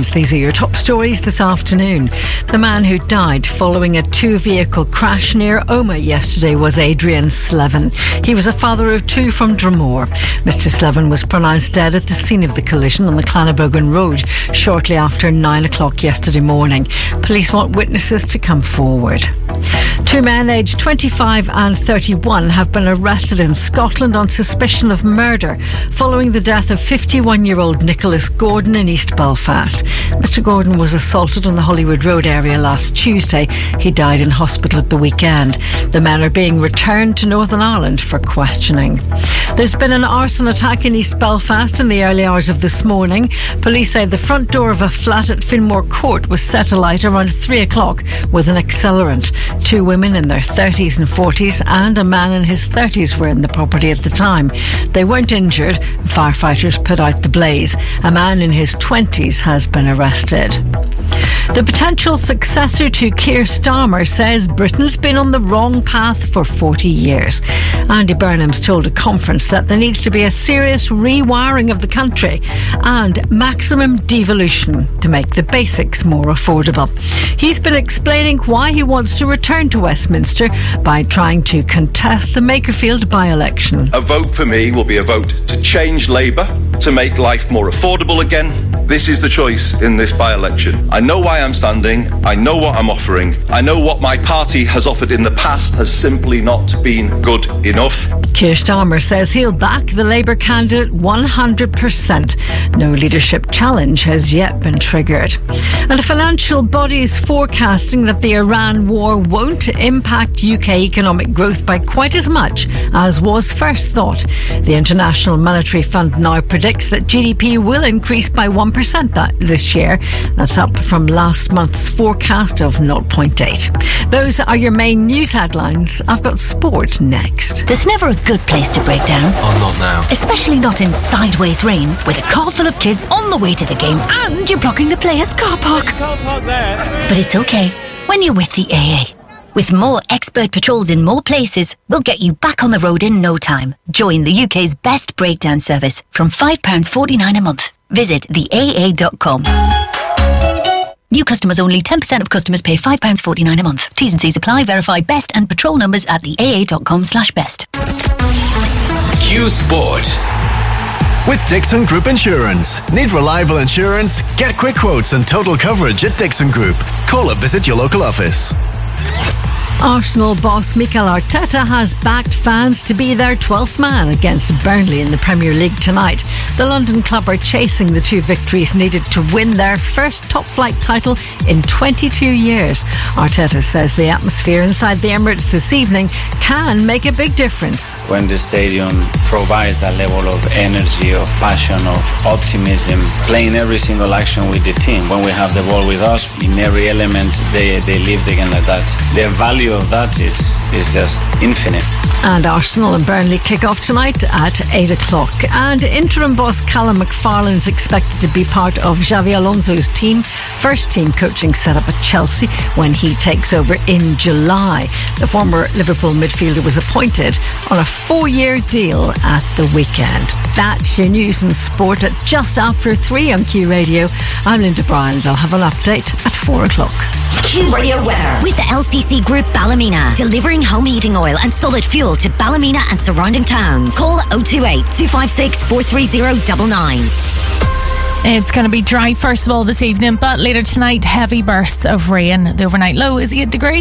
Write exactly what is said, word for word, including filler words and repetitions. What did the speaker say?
headlines. These are your top stories this afternoon. The man who died following a two-vehicle crash near Omagh yesterday was Adrian Slevin. He was a father of two from Dromore. Mister Slevin was pronounced dead at the scene of the collision on the Clannabogan Road shortly after nine o'clock yesterday morning. Police want witnesses to come forward. Two men aged twenty-five and thirty-one have been arrested in Scotland on suspicion of murder following the death of fifty-one-year-old Nicholas Gordon in East Belfast. Mister Gordon was assaulted on the Hollywood Road area last Tuesday. He died in hospital at the weekend. The men are being returned to Northern Ireland for questioning. There's been an arson attack in East Belfast in the early hours of this morning. Police say the front door of a flat at Finmore Court was set alight around three o'clock with an accelerant. Two women in their thirties and forties and a man in his thirties were in the property at the time. They weren't injured. Firefighters put out the blaze. A man in his twenties has been arrested. The potential successor to Keir Starmer says Britain's been on the wrong path for forty years. Andy Burnham's told a conference that there needs to be a serious rewiring of the country and maximum devolution to make the basics more affordable. He's been explaining why he wants to return to Westminster by trying to contest the Makerfield by-election. A vote for me will be a vote to change Labour, to make life more affordable again. This is the choice in this by-election. I know why I'm standing. I know what I'm offering. I know what my party has offered in the past has simply not been good enough. Keir Starmer says he'll back the Labour candidate one hundred percent. No leadership challenge has yet been triggered. And a financial body is forecasting that the Iran war won't impact U K economic growth by quite as much as was first thought. The International Monetary Fund now predicts that G D P will increase by one percent that this year. That's up from last month's forecast of zero point eight. Those are your main news headlines. I've got sport next. There's never a good place to break down. Oh, not now. Especially not in sideways rain with a car full of kids on the way to the game and you're blocking the players' car park. Car park there. But it's okay when you're with the A A. With more expert patrols in more places, we'll get you back on the road in no time. Join the U K's best breakdown service from five pounds forty-nine a month. Visit the A A dot com. New customers only. ten percent of customers pay five pounds forty-nine a month. T's and C's apply. Verify best and patrol numbers at the A A dot com slash best. Q Sport. With Dixon Group Insurance. Need reliable insurance? Get quick quotes and total coverage at Dixon Group. Call or visit your local office. Arsenal boss Mikel Arteta has backed fans to be their twelfth man against Burnley in the Premier League tonight. The London club are chasing the two victories needed to win their first top-flight title in twenty-two years. Arteta says the atmosphere inside the Emirates this evening can make a big difference. When the stadium provides that level of energy, of passion, of optimism, playing every single action with the team. When we have the ball with us, in every element, they, they live the game like that. The value of that is is just infinite. And Arsenal and Burnley kick off tonight at eight o'clock. And interim boss Callum McFarlane is expected to be part of Xavi Alonso's team, first team coaching setup at Chelsea when he takes over in July. The former Liverpool midfielder was appointed on a four-year deal at the weekend. That's your news and sport at just after three on Q Radio. I'm Linda Bryans. I'll have an update at four o'clock. Q Radio weather with the L C C Group Ballymena, delivering home heating oil and solid fuel to Ballymena and surrounding towns. Call oh two eight, two five six, four three zero nine nine. It's going to be dry first of all this evening, but later tonight heavy bursts of rain. The overnight low is eight degrees.